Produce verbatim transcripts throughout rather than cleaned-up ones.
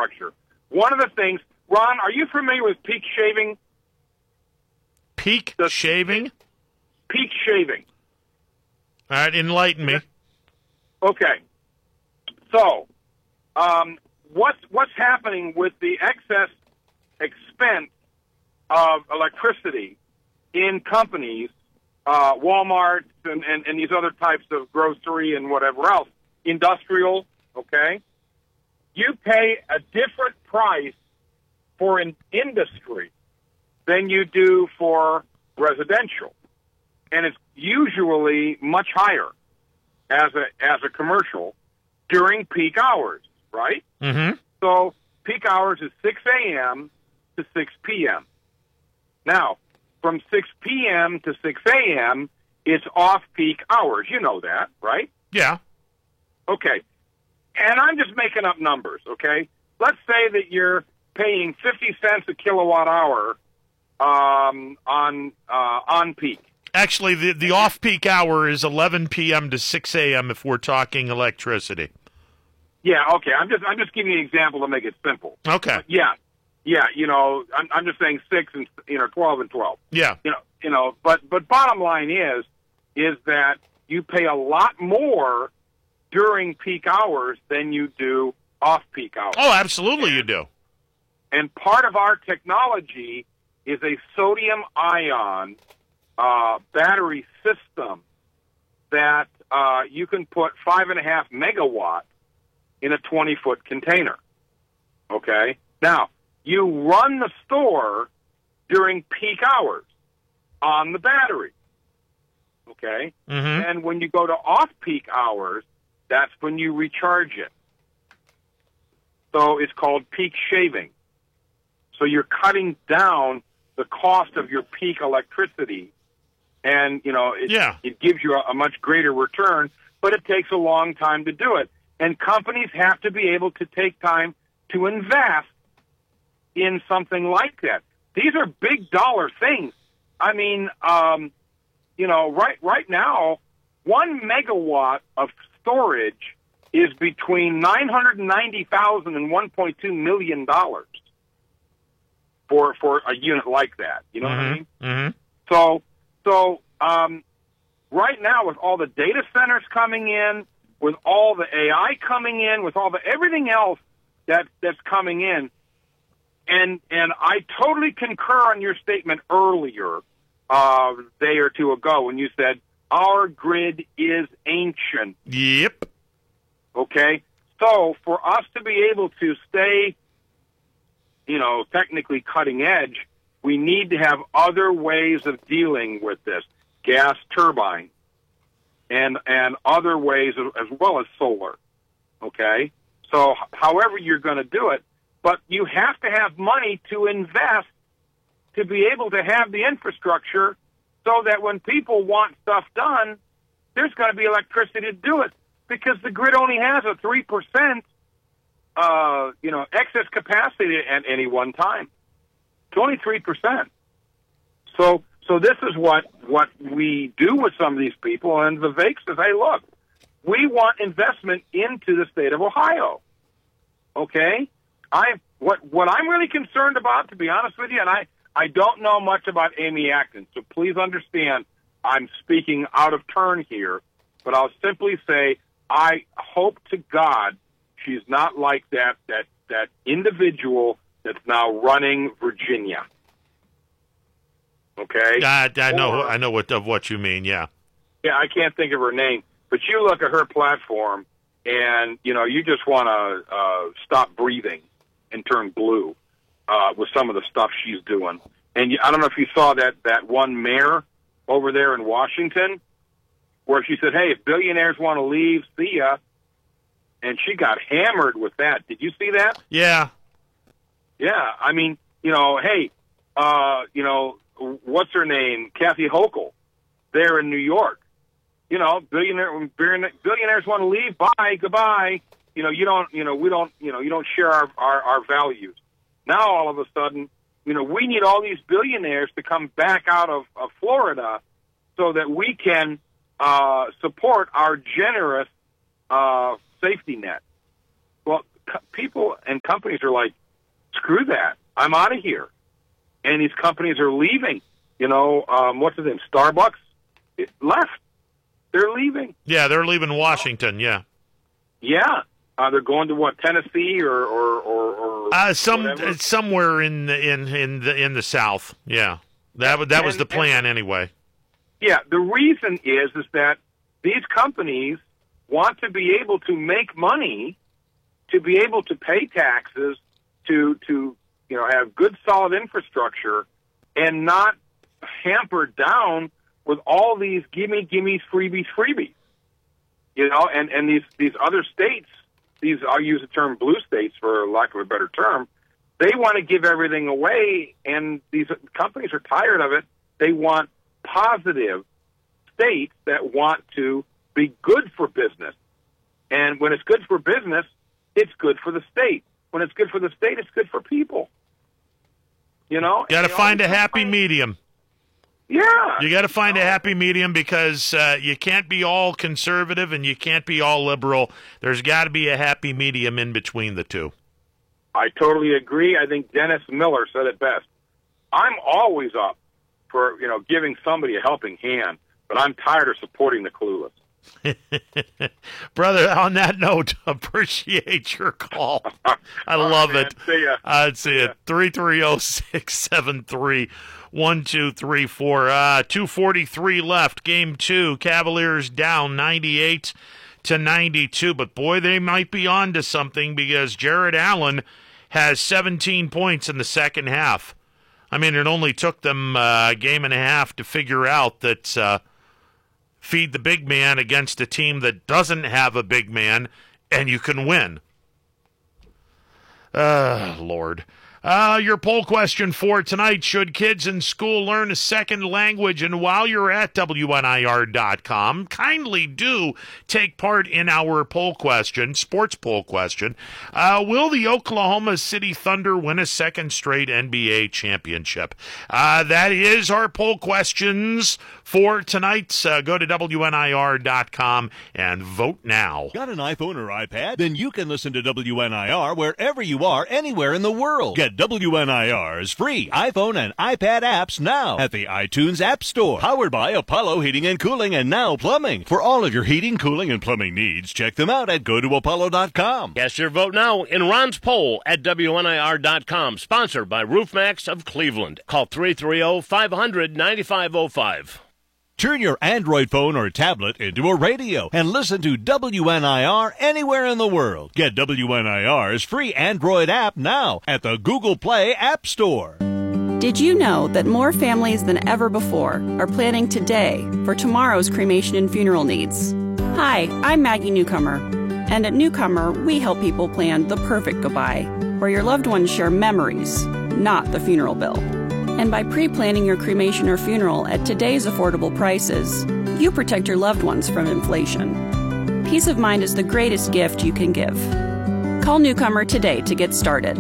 infrastructure. One of the things, Ron, are you familiar with peak shaving? Peak The, shaving? Peak shaving. All right, enlighten me. Okay. So, um, what's, what's happening with the excess expense of electricity in companies, uh, Walmart and, and, and these other types of grocery and whatever else, industrial, okay? You pay a different price for an industry than you do for residential. And it's usually much higher as a as a commercial during peak hours, right? Mm-hmm. So peak hours is six a.m. to six p.m. Now, from six p.m. to six a.m., it's off-peak hours. You know that, right? Yeah. Okay. And I'm just making up numbers, okay? Let's say that you're paying fifty cents a kilowatt hour um, on uh, on peak. Actually, the, the off-peak hour is eleven p.m. to six a.m. if we're talking electricity. Yeah, okay. I'm just I'm just giving you an example to make it simple. Okay. But yeah, yeah. You know, I'm, I'm just saying six and you know twelve and twelve. Yeah. You know, you know. But but bottom line is is that you pay a lot more during peak hours than you do off-peak hours. Oh, absolutely, and, you do. And part of our technology is a sodium-ion uh, battery system that uh, you can put five and a half megawatt in a twenty-foot container. Okay? Now, you run the store during peak hours on the battery. Okay? Mm-hmm. And when you go to off-peak hours, that's when you recharge it. So it's called peak shaving. So you're cutting down the cost of your peak electricity, and you know it, yeah. it gives you a, a much greater return, but it takes a long time to do it. And companies have to be able to take time to invest in something like that. These are big dollar things. I mean, um, you know, right right now, one megawatt of storage is between nine hundred ninety thousand dollars and one point two million dollars for for a unit like that. You know mm-hmm. what I mean? Mm-hmm. So, so um, right now, with all the data centers coming in, with all the A I coming in, with all the everything else that that's coming in, and and I totally concur on your statement earlier, uh, a day or two ago, when you said our grid is ancient. Yep. Okay? So for us to be able to stay, you know, technically cutting edge, we need to have other ways of dealing with this. Gas turbine and and other ways of, as well as solar. Okay? So however you're going to do it, but you have to have money to invest to be able to have the infrastructure so that when people want stuff done, there's going to be electricity to do it, because the grid only has a three percent, uh, you know, excess capacity at any one time. It's only three percent. So, so this is what, what we do with some of these people, and Vivek says, hey, look, we want investment into the state of Ohio. Okay? I what what I'm really concerned about, to be honest with you, and I, I don't know much about Amy Atkins, so please understand I'm speaking out of turn here, but I'll simply say I hope to God she's not like that that, that individual that's now running Virginia. Okay? I, I know or, I know what of what you mean, yeah. Yeah, I can't think of her name, but you look at her platform and, you know, you just want to uh, stop breathing and turn blue uh, with some of the stuff she's doing. And you, I don't know if you saw that, that one mayor over there in Washington where she said, hey, if billionaires want to leave, see ya. And she got hammered with that. Did you see that? Yeah. Yeah. I mean, you know, hey, uh, you know, what's her name? Kathy Hochul there in New York. You know, billionaire, billionaires want to leave. Bye, goodbye. You know, you don't, you know, we don't, you know, you don't share our, our, our values. Now, all of a sudden, you know, we need all these billionaires to come back out of, of Florida so that we can uh, support our generous uh, safety net. Well, co- people and companies are like, screw that, I'm out of here. And these companies are leaving. You know, um, what's his name? Starbucks it left. They're leaving. Yeah, they're leaving Washington, yeah. Yeah. Uh, they're going to, what, Tennessee or... or, or, or uh, some whatever? Somewhere in the, in, in, the, in the South, yeah. That, that and, was the plan and, anyway. Yeah, the reason is is that these companies want to be able to make money, to be able to pay taxes, to to you know have good solid infrastructure, and not hampered down with all these gimme gimmes freebies freebies. You know, and, and these, these other states, these I'll use the term blue states for lack of a better term, they want to give everything away, and these companies are tired of it. They want positive states that want to be good for business. And when it's good for business, it's good for the state. When it's good for the state, it's good for people. You know? Got to find a happy medium. Yeah. You got to find a happy medium because uh, you can't be all conservative and you can't be all liberal. There's got to be a happy medium in between the two. I totally agree. I think Dennis Miller said it best. I'm always up for, you know, giving somebody a helping hand, but I'm tired of supporting the clueless. Brother, on that note, appreciate your call. I love right, it. See ya. I'd see it. three three zero, six seven three, one two three four. Uh, two forty-three left. Game two. Cavaliers down ninety-eight to ninety-two. But, boy, they might be on to something because Jared Allen has seventeen points in the second half. I mean, it only took them uh, a game and a half to figure out that uh, feed the big man against a team that doesn't have a big man, and you can win. Uh, Lord. Uh, your poll question for tonight, should kids in school learn a second language? And while you're at W N I R dot com, kindly do take part in our poll question, sports poll question. Uh, will the Oklahoma City Thunder win a second straight N B A championship? Uh, that is our poll questions for tonight. Uh, go to W N I R dot com and vote now. Got an iPhone or iPad? Then you can listen to W N I R wherever you are, anywhere in the world. Get W N I R's free iPhone and iPad apps now at the iTunes App Store. Powered by Apollo Heating and Cooling and Now Plumbing. For all of your heating, cooling, and plumbing needs, check them out at go to apollo dot com. Cast your vote now in Ron's poll at W N I R dot com. Sponsored by RoofMax of Cleveland. Call three three zero, five hundred, nine five zero five. Turn your Android phone or tablet into a radio and listen to W N I R anywhere in the world. Get W N I R's free Android app now at the Google Play App Store. Did you know that more families than ever before are planning today for tomorrow's cremation and funeral needs? Hi, I'm Maggie Newcomer, and at Newcomer, we help people plan the perfect goodbye, where your loved ones share memories, not the funeral bill. And by pre-planning your cremation or funeral at today's affordable prices, you protect your loved ones from inflation. Peace of mind is the greatest gift you can give. Call Newcomer today to get started.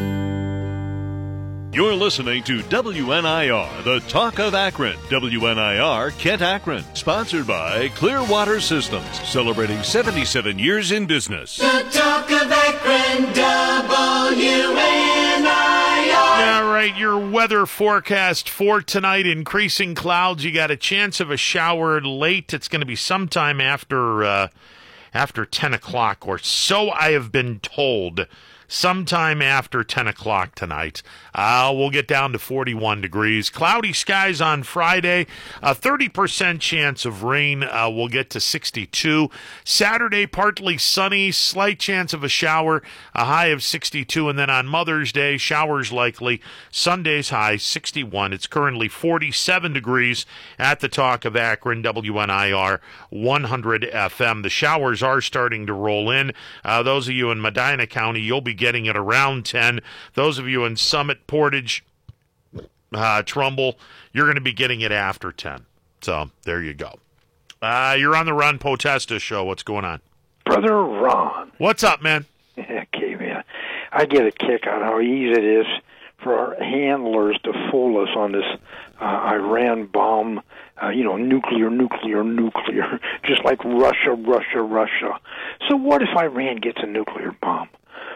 You're listening to W N I R, the Talk of Akron. W N I R Kent Akron. Sponsored by Clearwater Systems. Celebrating seventy-seven years in business. The Talk of Akron, W N I R. All right, your weather forecast for tonight, increasing clouds. You got a chance of a shower late. It's going to be sometime after, uh, after ten o'clock or so, I have been told. Sometime after ten o'clock tonight. Uh, we'll get down to forty-one degrees. Cloudy skies on Friday. A thirty percent chance of rain. Uh, we'll get to sixty-two. Saturday, partly sunny. Slight chance of a shower. A high of sixty-two. And then on Mother's Day, showers likely. Sunday's high, sixty-one. It's currently forty-seven degrees at the Talk of Akron, W N I R one hundred F M. The showers are starting to roll in. Uh, those of you in Medina County, you'll be getting it around ten. Those of you in Summit, Portage, uh, Trumbull, you're going to be getting it after ten. So there you go. Uh, you're on the Ron Potesta show. What's going on? Brother Ron. What's up, man? Okay, man. I get a kick out how easy it is for our handlers to fool us on this uh, Iran bomb, uh, you know, nuclear, nuclear, nuclear, just like Russia, Russia, Russia. So what if Iran gets a nuclear bomb?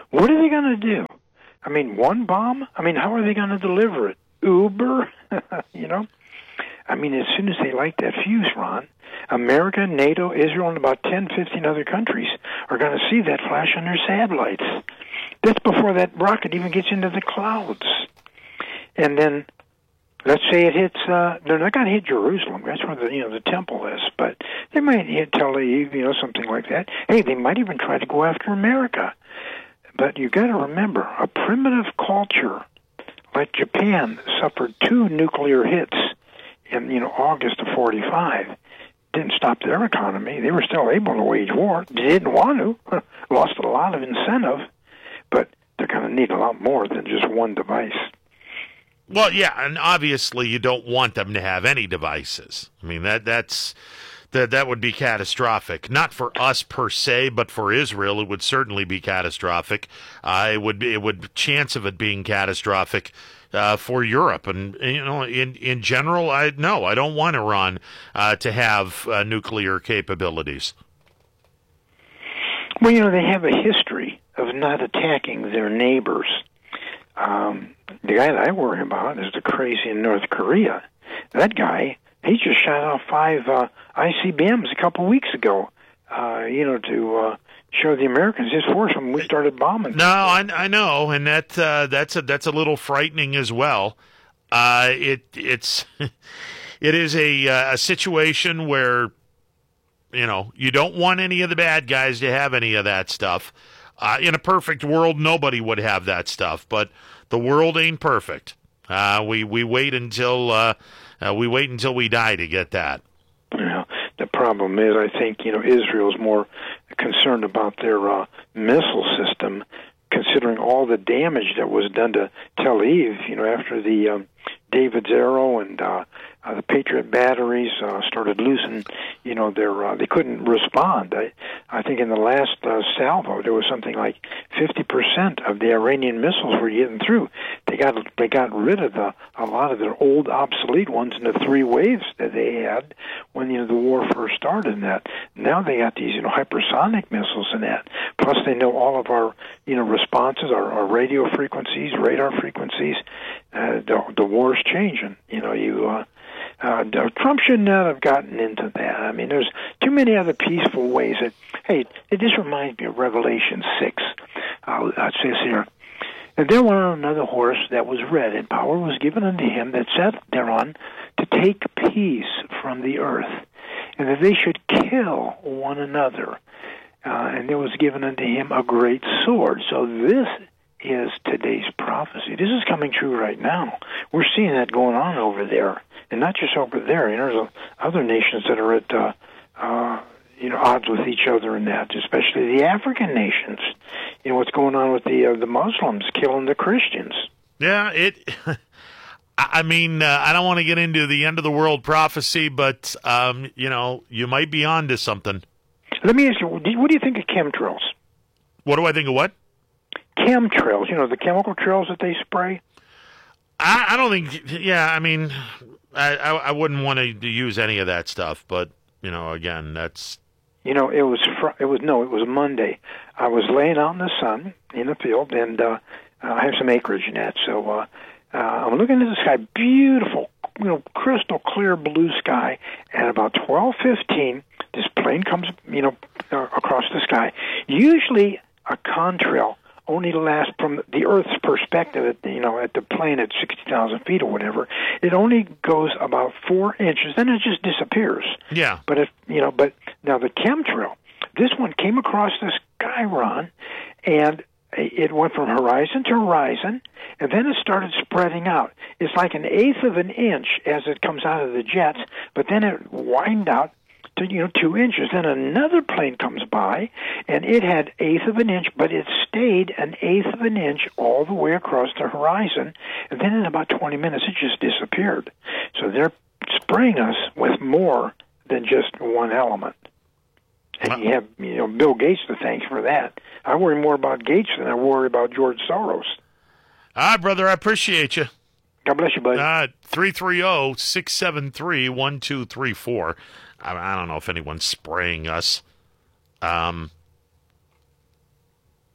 What are they going to do? I mean, one bomb? I mean, how are they going to deliver it? Uber? You know? I mean, as soon as they light that fuse, Ron, America, NATO, Israel, and about ten, fifteen other countries are going to see that flash on their satellites. That's before that rocket even gets into the clouds. And then, let's say it hits, uh, they're not going to hit Jerusalem. That's where the, you know, the temple is. But they might hit Tel Aviv, you know, something like that. Hey, they might even try to go after America. But you got to remember, a primitive culture like Japan suffered two nuclear hits in, you know, August of forty-five. Didn't stop their economy. They were still able to wage war. They didn't want to. Lost a lot of incentive. But they're going to need a lot more than just one device. Well, yeah, and obviously you don't want them to have any devices. I mean, that that's that that would be catastrophic. Not for us per se, but for Israel, it would certainly be catastrophic. Uh, it would be, it would chance of it being catastrophic uh, for Europe, and you know, in in general, I no, I don't want Iran uh, to have uh, nuclear capabilities. Well, you know, they have a history of not attacking their neighbors. Um, the guy that I worry about is the crazy in North Korea. That guy, he just shot off five uh, I C B Ms a couple weeks ago, uh, you know, to uh, show the Americans his force when we started bombing. No, I, I know, and that uh, that's a that's a little frightening as well. Uh, it it's it is a uh, a situation where, you know, you don't want any of the bad guys to have any of that stuff. Uh, in a perfect world, nobody would have that stuff, but the world ain't perfect. Uh, we we wait until uh, uh, we wait until we die to get that. Yeah, the problem is, I think you know Israel's more concerned about their uh, missile system, considering all the damage that was done to Tel Aviv. You know, after the um, David's Arrow and uh, uh, the Patriot batteries uh, started losing, you know, their uh, they couldn't respond. I, I think in the last uh, salvo there was something like fifty percent of the Iranian missiles were getting through. They got they got rid of the, a lot of their old obsolete ones in the three waves that they had when you know the war first started. And that now they got these you know hypersonic missiles and that. Plus they know all of our you know responses, our, our radio frequencies, radar frequencies. Uh, the, the war's changing. You know you. Uh, Uh, Trump should not have gotten into that. I mean, there's too many other peaceful ways. That, hey, it just reminds me of Revelation six. Uh, it says here, and there went on another horse that was red, and power was given unto him that sat thereon to take peace from the earth, and that they should kill one another. Uh, and there was given unto him a great sword. So this is today's prophecy. This is coming true right now. We're seeing that going on over there. And not just over there. You know, there's other nations that are at, uh, uh, you know, odds with each other in that, especially the African nations. You know, what's going on with the uh, the Muslims killing the Christians. Yeah, it... I mean, uh, I don't want to get into the end of the world prophecy, but, um, you know, you might be on to something. Let me ask you, what do you think of chemtrails? What do I think of what? Chemtrails, you know, the chemical trails that they spray? I, I don't think, yeah, I mean... I, I, I wouldn't want to use any of that stuff, but you know, again, that's. You know, it was fr- it was no, it was Monday. I was laying out in the sun in the field, and uh, I have some acreage in that, so uh, uh, I'm looking at the sky, beautiful, you know, crystal clear blue sky. At about twelve fifteen, this plane comes, you know, uh, across the sky. Usually, a contrail only lasts from the Earth's perspective, at the, you know, at the plane at sixty thousand feet or whatever. It only goes about four inches, then it just disappears. Yeah. But if you know, but now the chemtrail, this one came across the sky, Ron, and it went from horizon to horizon, and then it started spreading out. It's like an eighth of an inch as it comes out of the jets, but then it widened out to, you know, two inches. Then another plane comes by, and it had eighth of an inch, but it stayed an eighth of an inch all the way across the horizon. And then in about twenty minutes, it just disappeared. So they're spraying us with more than just one element. And wow. You have, you know, Bill Gates to thank for that. I worry more about Gates than I worry about George Soros. Ah, brother, I appreciate you. God bless you, buddy. Uh, three three zero, six seven three, one two three four. I, I don't know if anyone's spraying us. Um,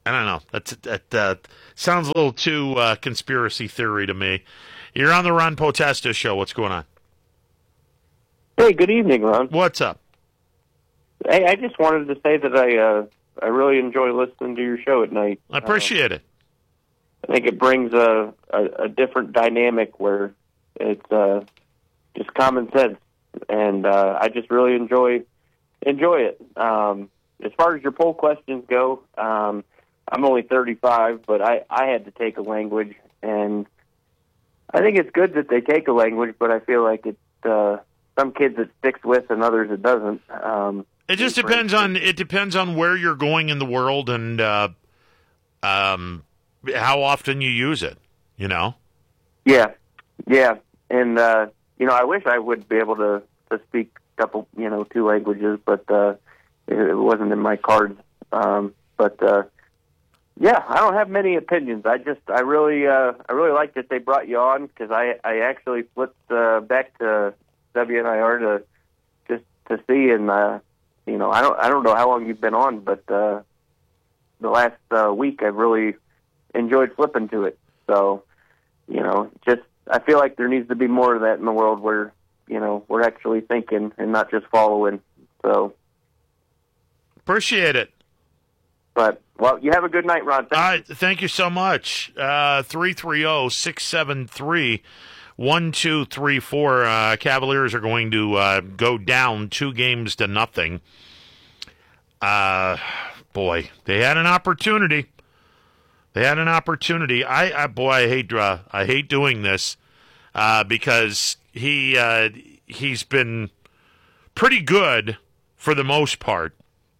I don't know. That's that uh, sounds a little too uh, conspiracy theory to me. You're on the Ron Potesta show. What's going on? Hey, good evening, Ron. What's up? Hey, I just wanted to say that I uh, I really enjoy listening to your show at night. I appreciate uh, it. I think it brings a, a, a different dynamic where it's uh, just common sense, and uh, I just really enjoy enjoy it. Um, as far as your poll questions go, um, I'm only thirty-five, but I, I had to take a language, and I think it's good that they take a language, but I feel like it's uh, some kids it sticks with and others it doesn't. Um, it just depends on it depends on where you're going in the world and uh, um, how often you use it. You know. Yeah, yeah, and uh, you know, I wish I would be able to, to speak a couple, you know, two languages, but uh, it, it wasn't in my cards. Um, but uh, yeah, I don't have many opinions. I just, I really, uh, I really like that they brought you on because I, I actually flipped uh, back to W N I R to just to see, and uh, you know, I don't, I don't know how long you've been on, but uh, the last uh, week I've really enjoyed flipping to it. So, you know, just I feel like there needs to be more of that in the world where, you know, we're actually thinking and not just following. So, appreciate it. But, well, you have a good night, Ron. Thank All right, thank you so much. Uh, three three zero, six seven three, one two three four. Uh, Cavaliers are going to uh, go down two games to nothing. Uh, boy, they had an opportunity. They had an opportunity. I, I boy, I hate uh, I hate doing this uh, because he uh, he's been pretty good for the most part.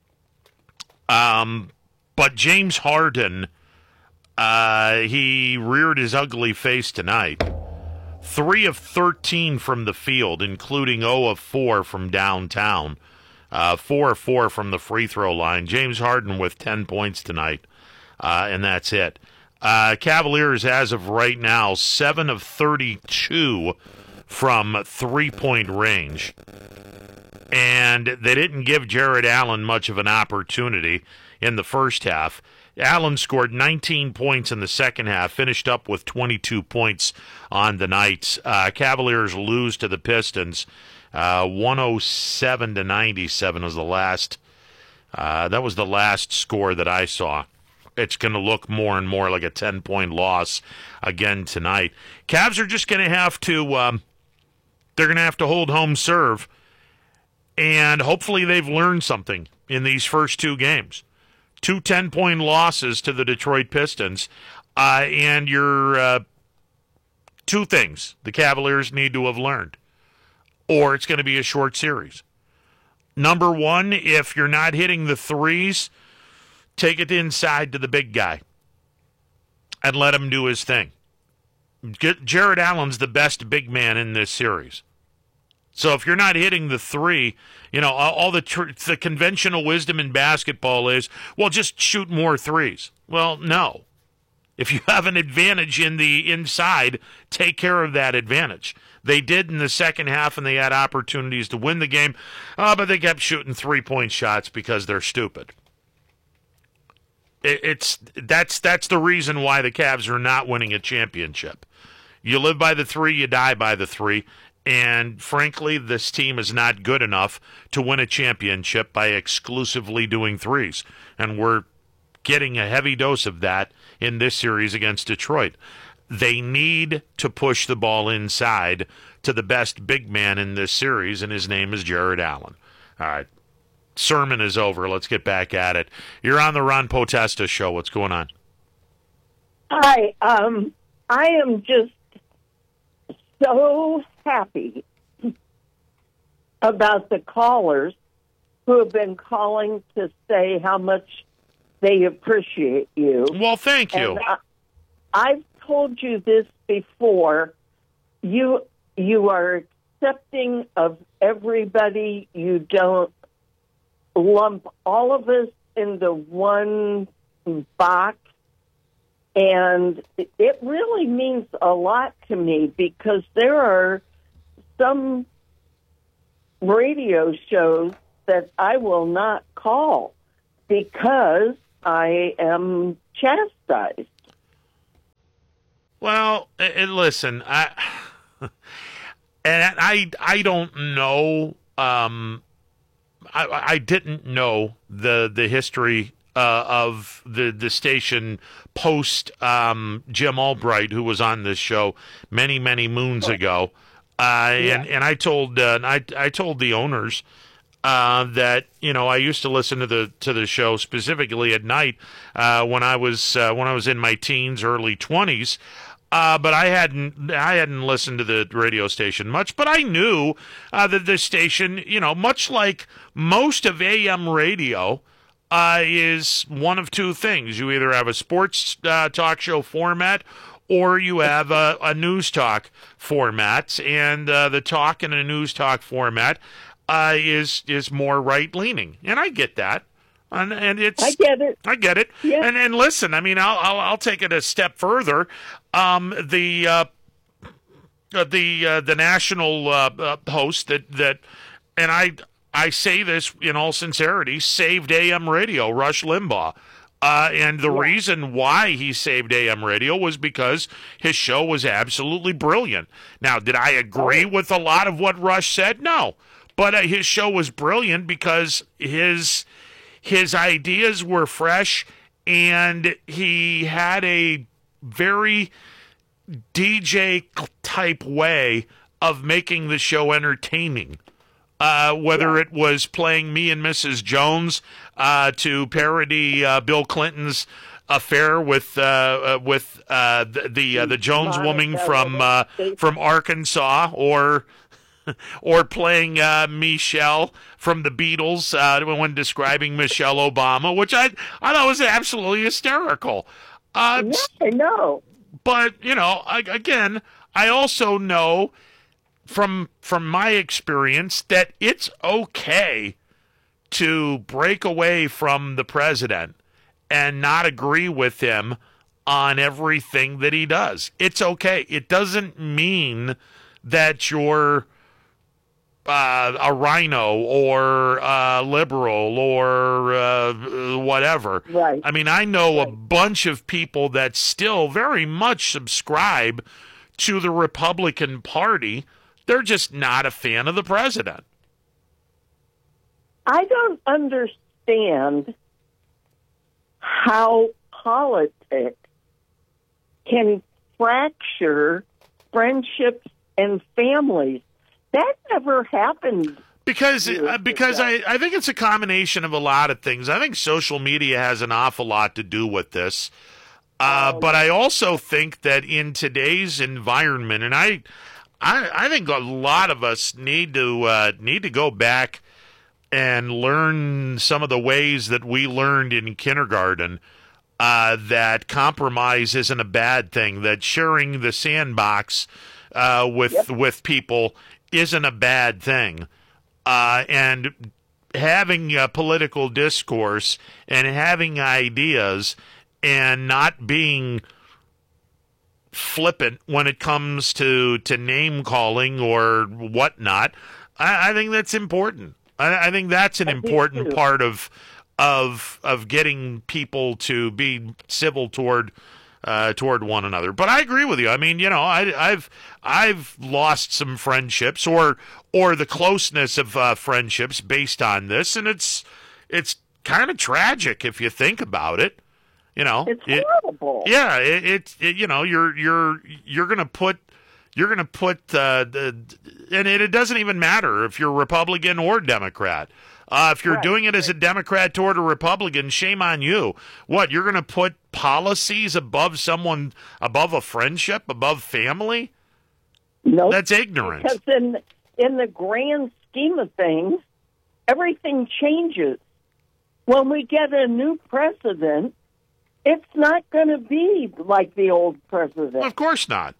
Um, but James Harden, uh, he reared his ugly face tonight. Three of thirteen from the field, including zero of four from downtown. Uh, four of four from the free throw line. James Harden with ten points tonight. Uh, and that's it. Uh, Cavaliers, as of right now, seven of thirty-two from three-point range. And they didn't give Jared Allen much of an opportunity in the first half. Allen scored nineteen points in the second half, finished up with twenty-two points on the night. Uh, Cavaliers lose to the Pistons. Uh, one oh seven to ninety-seven was the last. Uh, that was the last score that I saw. It's going to look more and more like a ten-point loss again tonight. Cavs are just going to have to, um, they're going to have to hold home serve, and hopefully they've learned something in these first two games. Two ten-point losses to the Detroit Pistons, uh, and your uh, two things the Cavaliers need to have learned, or it's going to be a short series. Number one, if you're not hitting the threes, take it inside to the big guy and let him do his thing. Get, Jared Allen's the best big man in this series. So if you're not hitting the three, you know, all, all the tr- the conventional wisdom in basketball is, well, just shoot more threes. Well, no. If you have an advantage in the inside, take care of that advantage. They did in the second half, and they had opportunities to win the game, uh, but they kept shooting three-point shots because they're stupid. It's that's that's the reason why the Cavs are not winning a championship. You live by the three, you die by the three, and frankly, this team is not good enough to win a championship by exclusively doing threes, and we're getting a heavy dose of that in this series against Detroit. They need to push the ball inside to the best big man in this series, and his name is Jared Allen. All right. Sermon is over. Let's get back at it. You're on the Ron Potesta show. What's going on? Hi. Um, I am just so happy about the callers who have been calling to say how much they appreciate you. Well, thank you. And I, I've told you this before. You you are accepting of everybody. You don't lump all of us into one box, and it really means a lot to me because there are some radio shows that I will not call because I am chastised. Well, and listen, I and I I don't know. Um, I I didn't know the the history uh, of the the station post um, Jim Albright, who was on this show many many moons ago. Uh, Yeah. and and I told uh, I I told the owners uh, that you know I used to listen to the to the show specifically at night uh, when I was uh, when I was in my teens, early twenties. Uh, but I hadn't I hadn't listened to the radio station much, but I knew uh, that the station, you know, much like most of A M radio, uh, is one of two things. You either have a sports uh, talk show format, or you have a, a news talk format, and uh, the talk in a news talk format uh, is is more right leaning, and I get that. And, and it's I get it. I get it. Yeah. And and listen, I mean, I'll I'll, I'll take it a step further. Um, the uh, uh, the uh, the national uh, uh, host that that, and I I say this in all sincerity, saved A M radio, Rush Limbaugh. Uh, and the Yeah. reason why he saved A M radio was because his show was absolutely brilliant. Now, did I agree with a lot of what Rush said? No, but uh, his show was brilliant because his his ideas were fresh, and he had a very D J type way of making the show entertaining. Uh, whether it was playing Me and Missus Jones uh, to parody uh, Bill Clinton's affair with uh, uh, with uh, the the, uh, the Jones woman from uh, from Arkansas, or or playing uh, Michelle from the Beatles uh, when describing Michelle Obama, which I I thought was absolutely hysterical. Uh, Yeah, I know. But you know, I, again, I also know from from my experience that it's okay to break away from the president and not agree with him on everything that he does. It's okay. It doesn't mean that you're uh, a rhino or a liberal or uh, whatever. Right. I mean, I know a bunch of people that still very much subscribe to the Republican Party. They're just not a fan of the president. I don't understand how politics can fracture friendships and families. That never happened. Because uh, because I, I think it's a combination of a lot of things. I think social media has an awful lot to do with this. Uh, Oh, but I also think that in today's environment, and I I, I think a lot of us need to uh, need to go back and learn some of the ways that we learned in kindergarten, uh, that compromise isn't a bad thing, that sharing the sandbox uh, with Yep. with people isn't a bad thing, uh, and having a political discourse and having ideas and not being flippant when it comes to, to name calling or whatnot. I, I think that's important. I, I think that's an I do important too. part of of of getting people to be civil toward uh, toward one another. But I agree with you. I mean, you know, I, I've I've lost some friendships or or the closeness of uh, friendships based on this, and it's it's kind of tragic if you think about it. You know, It's it- horrible. yeah, it, it, it you know you're you're you're gonna put you're gonna put uh, the and it, it doesn't even matter if you're Republican or Democrat. Uh, if you're Right, doing it as a Democrat toward a Republican, shame on you. What, you're gonna put policies above someone, above a friendship, above family? Nope. That's ignorant. Because in in the grand scheme of things, everything changes. When we get a new president, it's not going to be like the old president. Of course not.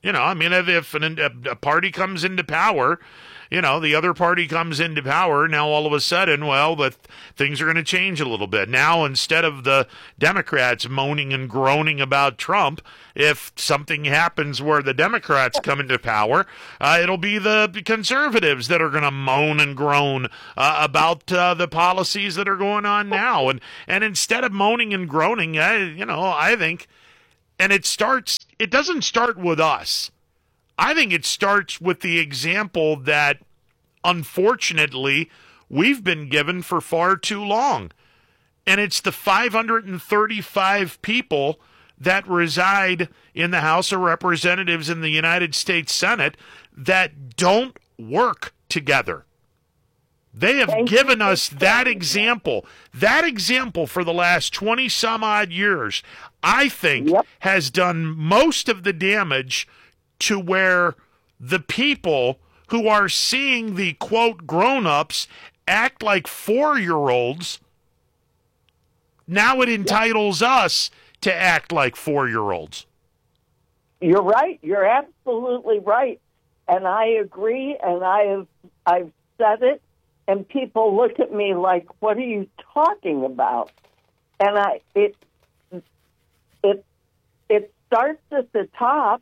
You know, I mean, if, if an, a, a party comes into power, you know, the other party comes into power, now all of a sudden, well, the things are going to change a little bit. Now, instead of the Democrats moaning and groaning about Trump, if something happens where the Democrats come into power, uh, it'll be the conservatives that are going to moan and groan uh, about uh, the policies that are going on now. And, and instead of moaning and groaning, I, you know, I think, and it starts, it doesn't start with us. I think it starts with the example that, unfortunately, we've been given for far too long. And it's the five hundred thirty-five people that reside in the House of Representatives in the United States Senate that don't work together. They have Thank given you. us that example. That example for the last twenty some odd years, I think, Yep. has done most of the damage to where the people who are seeing the, quote, grown-ups act like four-year-olds, now it entitles us to act like four-year-olds. You're right. You're absolutely right. And I agree, and I have I've said it, and people look at me like, what are you talking about? And I it it it starts at the top.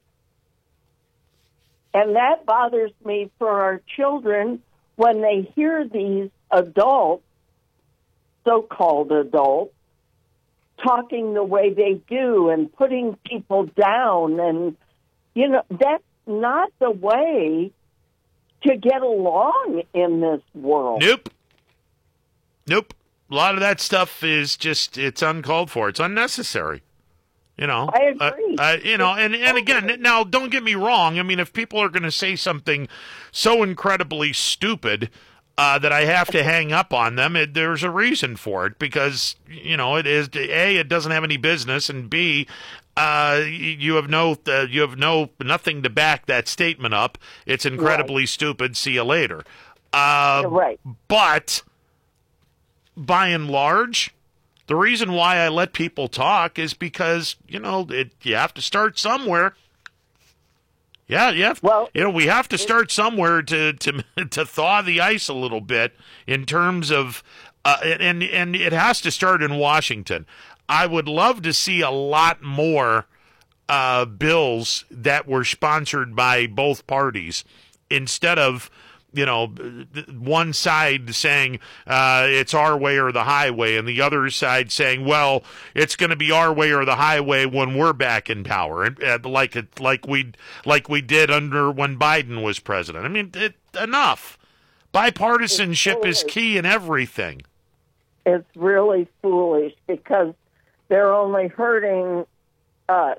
And that bothers me for our children when they hear these adults, so-called adults, talking the way they do and putting people down. And, you know, that's not the way to get along in this world. Nope. Nope. A lot of that stuff is just, it's uncalled for. It's unnecessary. You know, I agree. Uh, uh, you know, and, and again, now don't get me wrong. I mean, if people are going to say something so incredibly stupid uh, that I have to hang up on them, it, there's a reason for it because, you know, it is A, it doesn't have any business, and B, uh, you have no, uh, you have no, nothing to back that statement up. It's incredibly right. stupid. See you later. Uh, You're right. But by and large, the reason why I let people talk is because, you know, it, you have to start somewhere. Yeah, yeah. Well, you know, we have to start somewhere to to to thaw the ice a little bit in terms of, uh, and and it has to start in Washington. I would love to see a lot more uh, bills that were sponsored by both parties instead of, you know, one side saying uh, it's our way or the highway, and the other side saying, well, it's going to be our way or the highway when we're back in power, and uh, like it, like we like we did under when Biden was president. I mean, it, enough. Bipartisanship is key in everything. It's really foolish because they're only hurting us.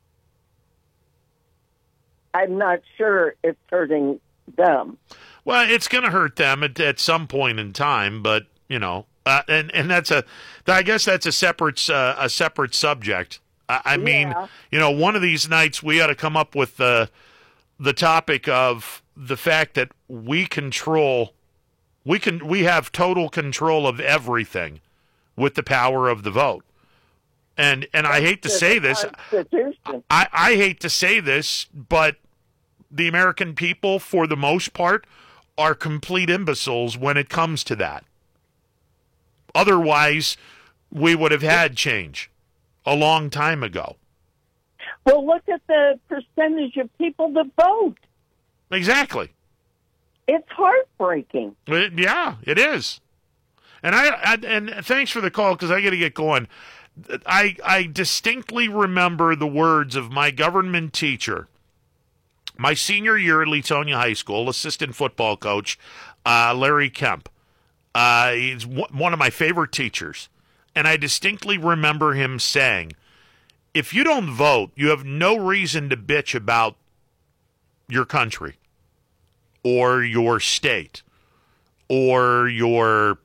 I'm not sure it's hurting them. Well, it's going to hurt them at, at some point in time, but you know, uh, and and that's a, I guess that's a separate uh, a separate subject. I, I mean, Yeah. you know, one of these nights we ought to come up with the the topic of the fact that we control, we can we have total control of everything with the power of the vote. And and I hate to say this, I, I hate to say this, but the American people, for the most part, are complete imbeciles when it comes to that. Otherwise, we would have had change a long time ago. Well, look at the percentage of people that vote. Exactly. It's heartbreaking. It, yeah, it is. And I, I and thanks for the call because I got to get going. I I distinctly remember the words of my government teacher, my senior year at Leetonia High School, assistant football coach, uh, Larry Kemp. Uh, he's w- one of my favorite teachers. And I distinctly remember him saying, if you don't vote, you have no reason to bitch about your country or your state or your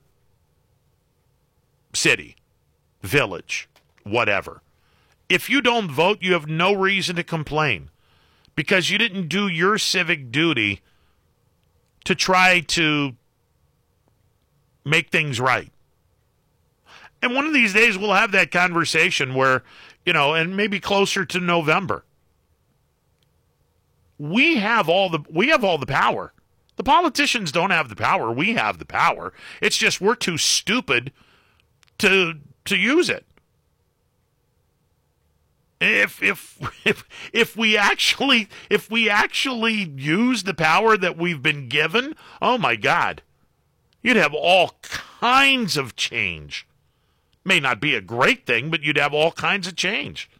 city, village, whatever. If you don't vote, you have no reason to complain because you didn't do your civic duty to try to make things right. And one of these days we'll have that conversation where, you know, and maybe closer to November, We have all the we have all the power. The politicians don't have the power. We have the power. It's just we're too stupid to to use it. If if if if we actually if we actually use the power that we've been given, oh my God, you'd have all kinds of change. May not be a great thing, but you'd have all kinds of change.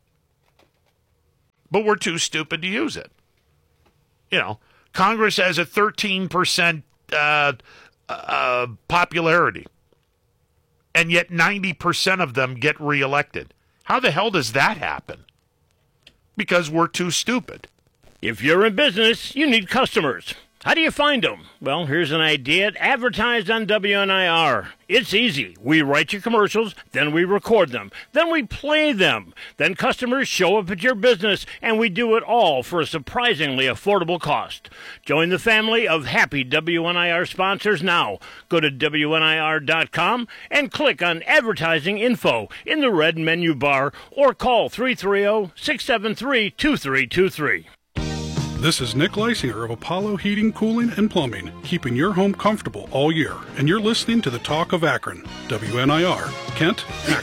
But we're too stupid to use it. You know, Congress has a thirteen percent uh, uh, popularity, and yet ninety percent of them get reelected. How the hell does that happen? Because we're too stupid. If you're in business, you need customers. How do you find them? Well, here's an idea. Advertise on W N I R. It's easy. We write your commercials, then we record them, then we play them. Then customers show up at your business, and we do it all for a surprisingly affordable cost. Join the family of happy W N I R sponsors now. Go to W N I R dot com and click on Advertising Info in the red menu bar, or call three three zero, six seven three, two three two three. This is Nick Leisinger of Apollo Heating, Cooling, and Plumbing, keeping your home comfortable all year. And you're listening to the Talk of Akron, W N I R, Kent, Akron.